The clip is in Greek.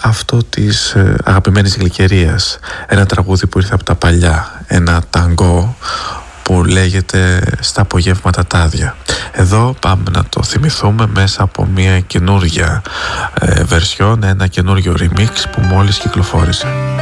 αυτό της αγαπημένης Γλυκερίας, ένα τραγούδι που ήρθε από τα παλιά, ένα ταγκό που λέγεται «Στα απογεύματα τάδια». Εδώ πάμε να το θυμηθούμε μέσα από μια καινούργια version, ένα καινούργιο remix που μόλις κυκλοφόρησε.